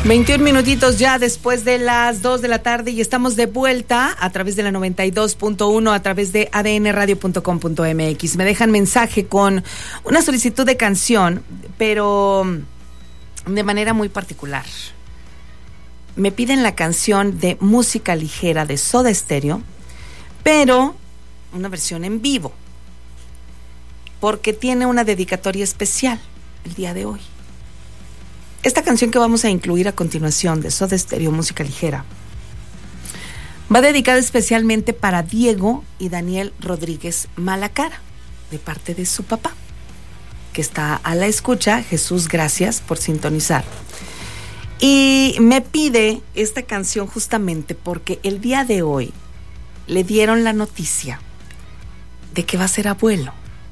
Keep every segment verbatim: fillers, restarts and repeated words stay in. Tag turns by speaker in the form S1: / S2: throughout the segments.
S1: veintiún minutitos ya después de las dos de la tarde y estamos de vuelta a través de la noventa y dos punto uno, a través de a d n radio punto com punto m x. Me dejan mensaje con una solicitud de canción, pero de manera muy particular. Me piden la canción de Música Ligera de Soda Stereo, pero una versión en vivo, porque tiene una dedicatoria especial el día de hoy. Esta canción que vamos a incluir a continuación de Soda Stereo, Música Ligera, va dedicada especialmente para Diego y Daniel Rodríguez Malacara, de parte de su papá, que está a la escucha. Jesús, gracias por sintonizar. Y me pide esta canción justamente porque el día de hoy le dieron la noticia de que va a ser abuelo.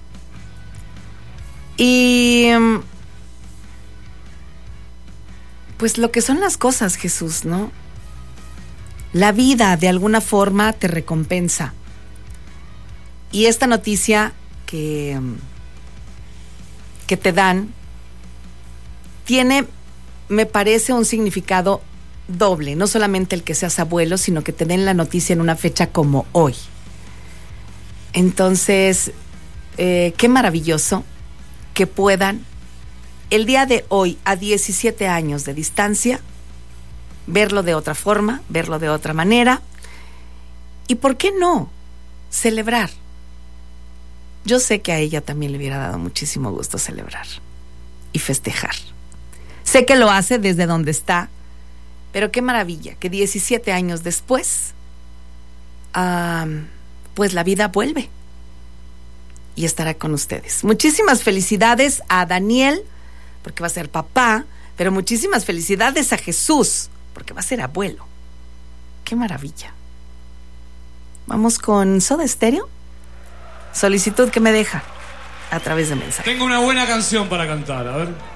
S1: Y pues lo que son las cosas, Jesús, ¿no? La vida de alguna forma te recompensa. Y esta noticia que, que te dan tiene, me parece, un significado doble. No solamente el que seas abuelo, sino que te den la noticia en una fecha como hoy. Entonces, eh, qué maravilloso que puedan el día de hoy, a diecisiete años de distancia, verlo de otra forma, verlo de otra manera. ¿Y por qué no celebrar? Yo sé que a ella también le hubiera dado muchísimo gusto celebrar y festejar. Sé que lo hace desde donde está, pero qué maravilla que diecisiete años después, um, pues la vida vuelve y estará con ustedes. Muchísimas felicidades a Daniel, porque va a ser papá, pero muchísimas felicidades a Jesús, porque va a ser abuelo. ¡Qué maravilla! Vamos con Soda Stereo. Solicitud que me deja a través de mensaje.
S2: Tengo una buena canción para cantar, a ver.